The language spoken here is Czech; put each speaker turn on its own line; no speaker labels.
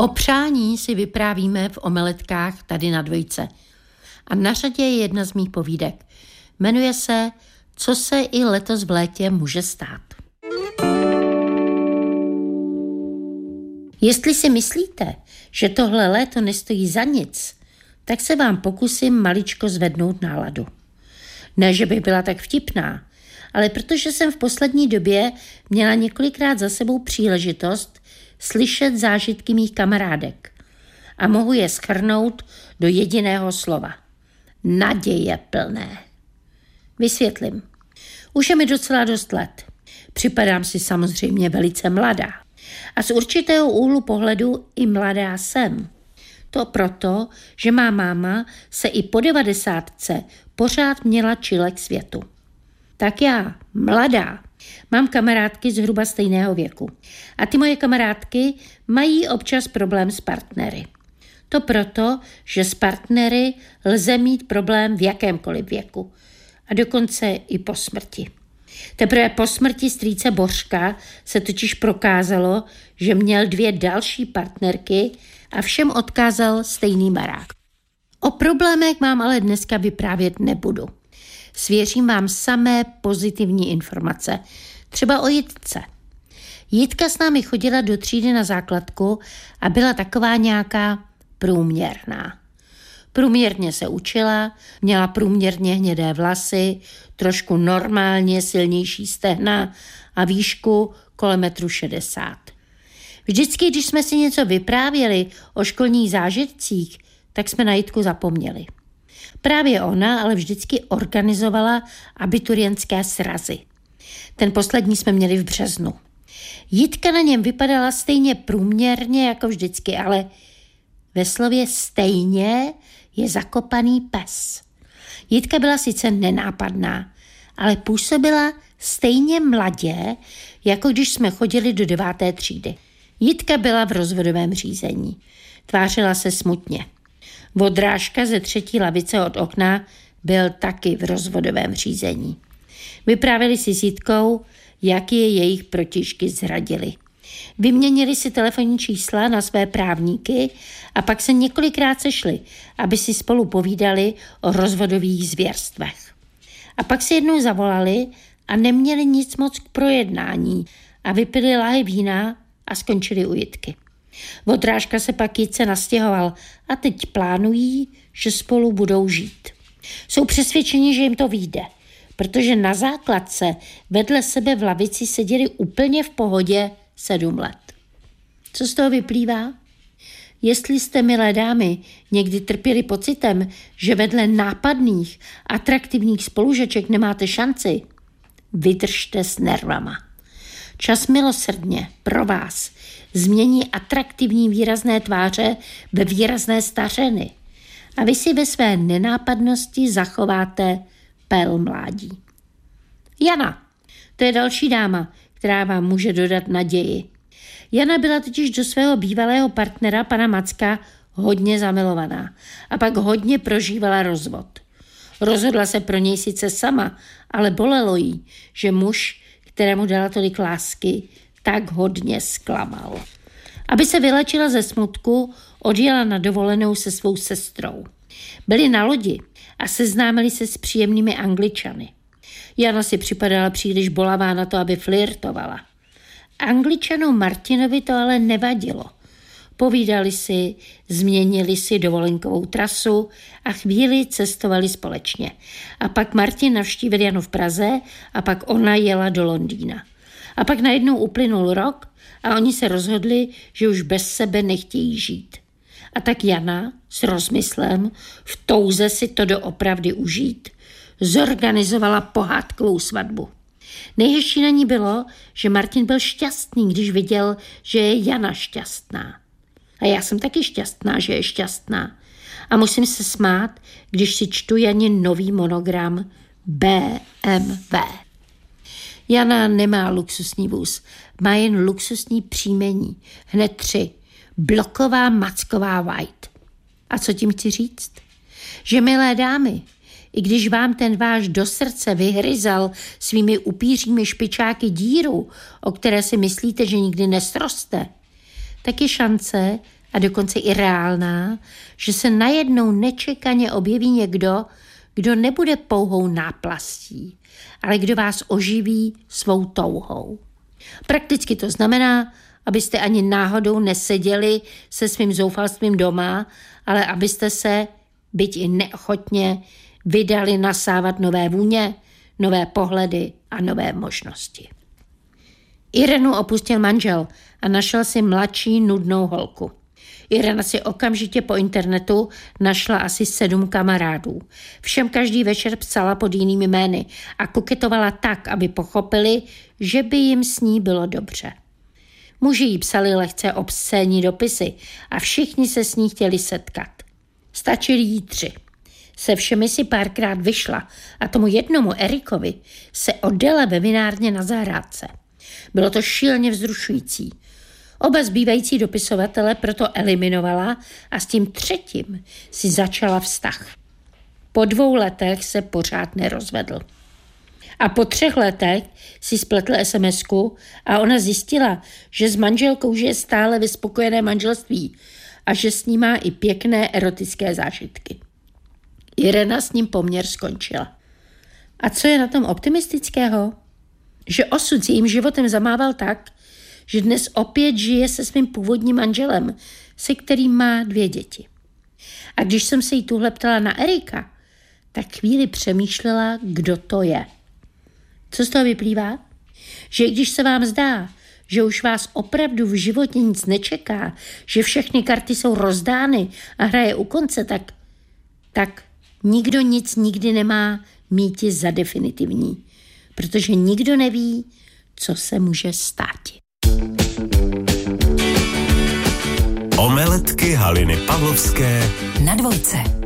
O přání si vyprávíme v Omeletkách tady na Dvojce. A na řadě je jedna z mých povídek. Jmenuje se Co se i letos v létě může stát. Jestli si myslíte, že tohle léto nestojí za nic, tak se vám pokusím maličko zvednout náladu. Ne, že bych byla tak vtipná, ale protože jsem v poslední době měla několikrát za sebou příležitost slyšet zážitky mých kamarádek a mohu je shrnout do jediného slova. Naděje plné. Vysvětlím. Už je mi docela dost let. Připadám si samozřejmě velice mladá. A z určitého úhlu pohledu i mladá jsem. To proto, že má máma se i po 90 pořád měla čile k světu. Tak já, mladá, mám kamarádky zhruba stejného věku. A ty moje kamarádky mají občas problém s partnery. To proto, že s partnery lze mít problém v jakémkoliv věku. A dokonce i po smrti. Teprve po smrti strýce Bořka se totiž prokázalo, že měl 2 další partnerky a všem odkázal stejný barák. O problémech vám ale dneska vyprávět nebudu. Svěřím vám samé pozitivní informace, třeba o Jitce. Jitka s námi chodila do třídy na základku a byla taková nějaká průměrná. Průměrně se učila, měla průměrně hnědé vlasy, trošku normálně silnější stehna a výšku kolem 1,60 m. Vždycky, když jsme si něco vyprávěli o školních zážitcích, tak jsme na Jitku zapomněli. Právě ona ale vždycky organizovala abiturientské srazy. Ten poslední jsme měli v březnu. Jitka na něm vypadala stejně průměrně jako vždycky, ale ve slově stejně je zakopaný pes. Jitka byla sice nenápadná, ale působila stejně mladě, jako když jsme chodili do 9. třídy. Jitka byla v rozvodovém řízení. Tvářila se smutně. Vodrážka ze 3. lavice od okna byl taky v rozvodovém řízení. Vyprávěli si s Jitkou, jak je jejich protižky zradili. Vyměnili si telefonní čísla na své právníky a pak se několikrát sešli, aby si spolu povídali o rozvodových zvěrstvech. A pak si jednou zavolali a neměli nic moc k projednání a vypili láhev vína a skončili u Jitky. Vodrážka se pak Jitce nastěhoval a teď plánují, že spolu budou žít. Jsou přesvědčeni, že jim to vyjde, protože na základce vedle sebe v lavici seděli úplně v pohodě 7 let. Co z toho vyplývá? Jestli jste, milé dámy, někdy trpěli pocitem, že vedle nápadných, atraktivních spolužeček nemáte šanci, vydržte s nervama. Čas milosrdně pro vás změní atraktivní výrazné tváře ve výrazné stařeny a vy si ve své nenápadnosti zachováte pel mládí. Jana, to je další dáma, která vám může dodat naději. Jana byla totiž do svého bývalého partnera, pana Macka, hodně zamilovaná a pak hodně prožívala rozvod. Rozhodla se pro něj sice sama, ale bolelo jí, že muž, kterému dala tolik lásky, tak hodně zklamal. Aby se vylečila ze smutku, odjela na dovolenou se svou sestrou. Byli na lodi a seznámili se s příjemnými Angličany. Jana si připadala příliš bolavá na to, aby flirtovala. Angličanu Martinovi to ale nevadilo. Povídali si, změnili si dovolenkovou trasu a chvíli cestovali společně. A pak Martin navštívil Janu v Praze a pak ona jela do Londýna. A pak najednou uplynul rok a oni se rozhodli, že už bez sebe nechtějí žít. A tak Jana s rozmyslem, v touze si to doopravdy užít, zorganizovala pohádkovou svatbu. Nejhezčí na ní bylo, že Martin byl šťastný, když viděl, že je Jana šťastná. A já jsem taky šťastná, že je šťastná. A musím se smát, když si čtu Janin nový monogram BMW. Jana nemá luxusní vůz, má jen luxusní příjmení. Hned 3. Bloková Macková White. A co tím chci říct? Že, milé dámy, i když vám ten váš do srdce vyhryzal svými upířími špičáky díru, o které si myslíte, že nikdy nesroste, tak je šance, a dokonce i reálná, že se najednou nečekaně objeví někdo, kdo nebude pouhou náplastí, ale kdo vás oživí svou touhou. Prakticky to znamená, abyste ani náhodou neseděli se svým zoufalstvím doma, ale abyste se, byť i neochotně, vydali nasávat nové vůně, nové pohledy a nové možnosti. Irenu opustil manžel a našel si mladší nudnou holku. Irena si okamžitě po internetu našla asi 7 kamarádů. Všem každý večer psala pod jinými jmény a koketovala tak, aby pochopili, že by jim s ní bylo dobře. Muži jí psali lehce obscénní dopisy a všichni se s ní chtěli setkat. Stačili jí 3. Se všemi si párkrát vyšla a tomu jednomu Erikovi se odjela ve vinárně na zahrádce. Bylo to šíleně vzrušující. Oba zbývající dopisovatele proto eliminovala a s tím 3. si začala vztah. Po 2 letech se pořád nerozvedl. A po 3 letech si spletl SMS-ku a ona zjistila, že s manželkou žije stále ve spokojené manželství a že s ní má i pěkné erotické zážitky. Irena s ním poměr skončila. A co je na tom optimistického? Že osud s jejím životem zamával tak, že dnes opět žije se svým původním manželem, se kterým má 2 děti. A když jsem se jí tuhle ptala na Erika, tak chvíli přemýšlela, kdo to je. Co z toho vyplývá? Že když se vám zdá, že už vás opravdu v životě nic nečeká, že všechny karty jsou rozdány a hra je u konce, tak nikdo nic nikdy nemá míti za definitivní, protože nikdo neví, co se může stát.
Omeletky Haliny Pavlovské
na Dvojce.